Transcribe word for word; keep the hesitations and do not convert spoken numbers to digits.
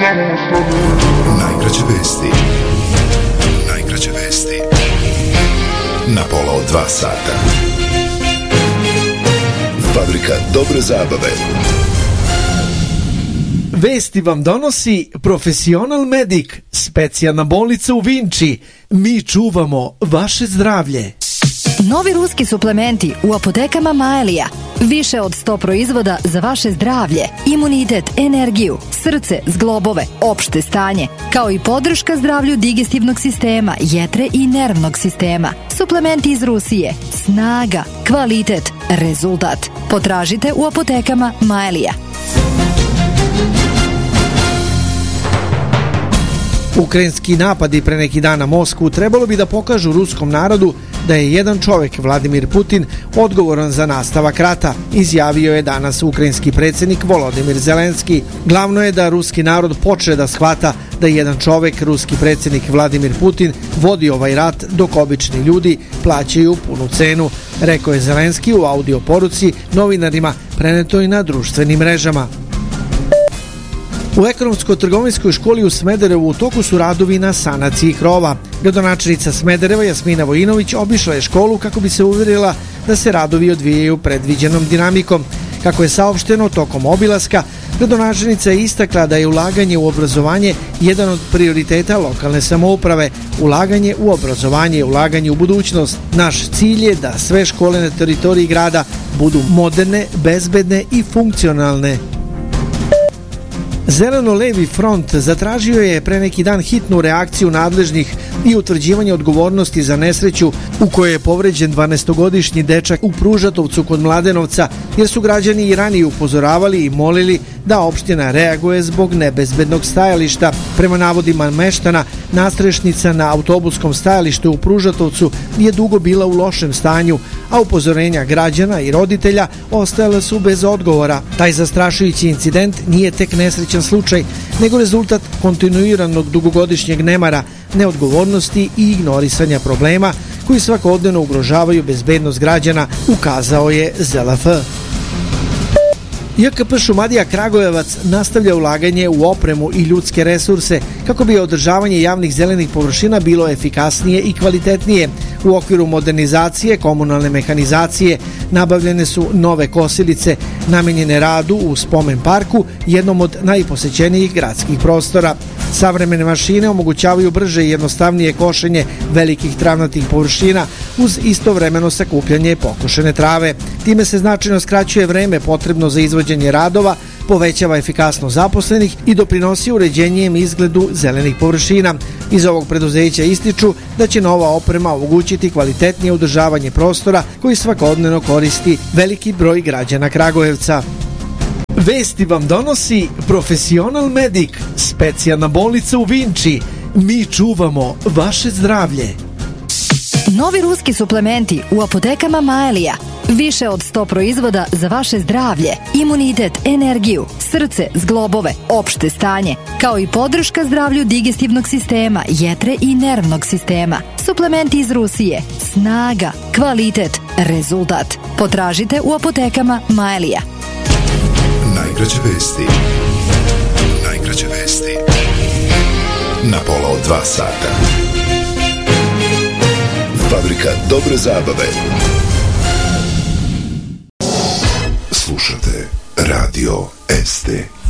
Najkraće vesti. Najkraće vesti. Na pola od dva sata. Fabrika dobre zabave. Vesti vam donosi Profesional Medic, specijalna bolnica u Vinči. Mi čuvamo vaše zdravlje. Novi ruski suplementi u apotekama Maelija. Više od sto proizvoda za vaše zdravlje, imunitet, energiju, srce, zglobove, opšte stanje, kao i podrška zdravlju digestivnog sistema, jetre i nervnog sistema. Suplementi iz Rusije. Snaga, kvalitet, rezultat. Potražite u apotekama Maelija. Ukrajinski napadi pre neki dan na Moskvu trebalo bi da pokažu ruskom narodu da je jedan čovek, Vladimir Putin, odgovoran za nastavak rata, izjavio je danas ukrajinski predsjednik Volodimir Zelenski. Glavno je da ruski narod počne da shvata da jedan čovek, ruski predsjednik Vladimir Putin, vodi ovaj rat dok obični ljudi plaćaju punu cenu, rekao je Zelenski u audio poruci novinarima prenetoj na društvenim mrežama. U ekonomsko-trgovinskoj školi u Smederevu u toku su radovi na sanaciji krova. Gradonačelnica Smedereva Jasmina Vojinović obišla je školu kako bi se uvjerila da se radovi odvijaju predviđenom dinamikom. Kako je saopšteno tokom obilaska, gradonačelnica je istakla da je ulaganje u obrazovanje jedan od prioriteta lokalne samouprave. Ulaganje u obrazovanje je ulaganje u budućnost. Naš cilj je da sve škole na teritoriji grada budu moderne, bezbedne i funkcionalne. Zeleno-levi front zatražio je pre neki dan hitnu reakciju nadležnih i utvrđivanje odgovornosti za nesreću u kojoj je povređen dvanaestogodišnji dečak u Pružatovcu kod Mladenovca, jer su građani i ranije upozoravali i molili da opština reaguje zbog nebezbednog stajališta. Prema navodima meštana, nastrešnica na autobuskom stajalištu u Pružatovcu je dugo bila u lošem stanju, a upozorenja građana i roditelja ostajala su bez odgovora. Taj zastrašujući incident nije tek nesrećan slučaj, nego rezultat kontinuiranog dugogodišnjeg nemara, neodgovornosti i ignorisanja problema koji svakodnevno ugrožavaju bezbednost građana, ukazao je Z L F. J K P Šumadija Kragujevac nastavlja ulaganje u opremu i ljudske resurse kako bi održavanje javnih zelenih površina bilo efikasnije i kvalitetnije. U okviru modernizacije komunalne mehanizacije nabavljene su nove kosilice namenjene radu u spomen parku, jednom od najposećenijih gradskih prostora. Savremene mašine omogućavaju brže i jednostavnije košenje velikih travnatih površina uz istovremeno sakupljanje pokošene trave. Time se značajno skraćuje vreme potrebno za izvođenje radova, povećava efikasnost zaposlenih i doprinosi uređenjem izgledu zelenih površina. Iz ovog preduzeća ističu da će nova oprema omogućiti kvalitetnije održavanje prostora koji svakodnevno koristi veliki broj građana Kragujevca. Vesti vam donosi Profesional Medic, specijalna bolnica u Vinči. Mi čuvamo vaše zdravlje. Novi ruski suplementi u apotekama Maelija. Više od sto proizvoda za vaše zdravlje, imunitet, energiju, srce, zglobove, opšte stanje, kao i podrška zdravlju digestivnog sistema, jetre i nervnog sistema. Suplementi iz Rusije. Snaga, kvalitet, rezultat. Potražite u apotekama Maelija. Najkraće vesti. Najkraće vesti. Na pola od dva sata. Fabrika dobre zabave. Slušate Radio S T.